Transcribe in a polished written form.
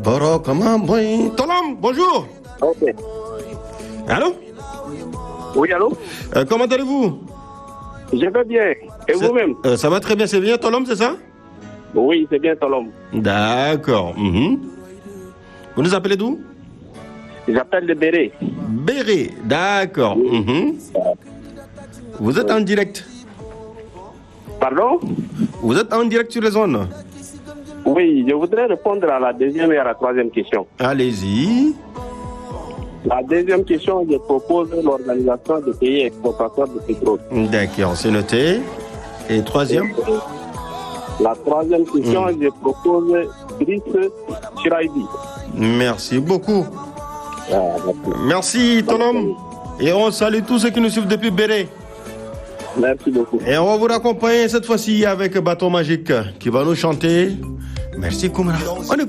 Boro, comment boy. Tolom, bonjour. Ok. Allô? Oui, allô? Comment allez-vous? Je vais bien. Et vous-même? Ça va très bien, c'est bien Tolom, c'est ça? Oui, c'est bien Tolom. D'accord. Vous nous appelez d'où? J'appelle le Béret. Béret, d'accord. Vous êtes en direct? Pardon? Vous êtes en direct sur les zones? Oui, je voudrais répondre à la deuxième et à la troisième question. Allez-y. La deuxième question, je propose l'organisation des pays exportateurs de pétrole. D'accord, c'est noté. Et troisième? La troisième question, je propose Brice Chiraïdi. Merci beaucoup. Merci, Tolom. Et on salue tous ceux qui nous suivent depuis Béret. Merci beaucoup. Et on va vous accompagner cette fois-ci avec Bateau Magique qui va nous chanter. Merci, Koumra.